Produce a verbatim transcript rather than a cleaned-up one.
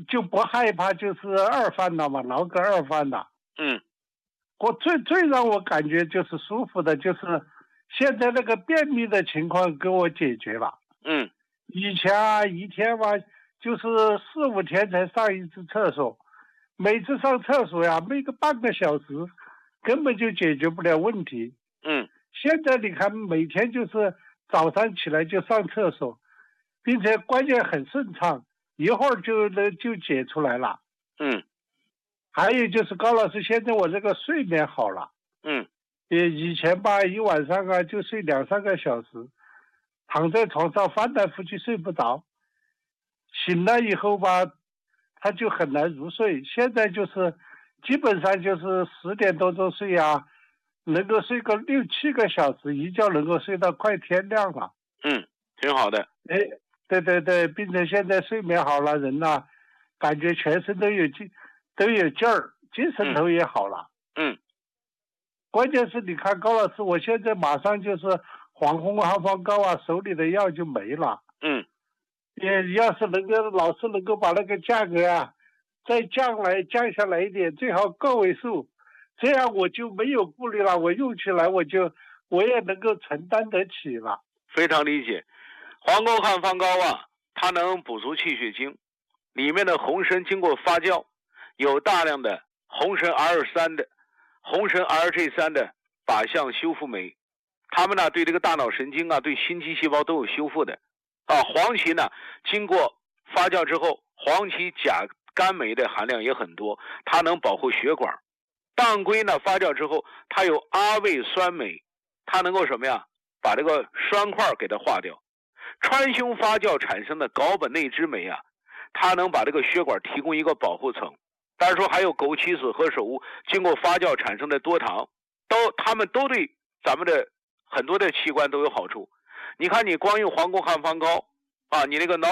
就不害怕就是二犯了嘛，劳个二犯了。 嗯， 我最最让我感觉就是舒服的，就是现在那个便秘的情况给我解决了。 嗯， 以前啊，一天嘛，就是四五天才上一次厕所，每次上厕所呀，每个半个小时，根本就解决不了问题。 嗯， 现在你看，每天就是早上起来就上厕所，并且关键很顺畅，一会儿就能就解出来了。 嗯， 还有就是高老师，现在我这个睡眠好了。 嗯， 也以前吧，一晚上啊就睡两三个小时，躺在床上翻来覆去睡不着，醒了以后吧，他就很难入睡。现在就是基本上就是十点多钟睡啊，能够睡个六七个小时，一觉能够睡到快天亮了。 嗯，挺好的。 哎，对对对，并且现在睡眠好了，人呐、感觉全身都有劲，都有劲儿，精神头也好了。 嗯， 关键是你看高老师，我现在马上就是黄红汉方膏啊，手里的药就没了。 嗯， 也要是能够老师能够把那个价格啊再降来降下来一点，最好个位数，这样我就没有顾虑了，我用起来我就我也能够承担得起了。 非常理解。黄沟汉方膏啊，它能补足气血精，里面的红参经过发酵，有大量的红参 R 三 的红参 R G 三 的靶向修复酶，它们呢对这个大脑神经啊，对心肌细胞都有修复的。啊，黄芪呢经过发酵之后，黄芪钾甘酶的含量也很多，它能保护血管。当归呢发酵之后，它有阿魏酸酶，它能够什么呀？把这个栓块给它化掉。川芎发酵产生的睾本内酯酶啊，它能把这个血管提供一个保护层。当然说还有枸杞子和首乌经过发酵产生的多糖，都它们都对咱们的很多的器官都有好处。你看你光用黄沟汉方膏啊，你那个脑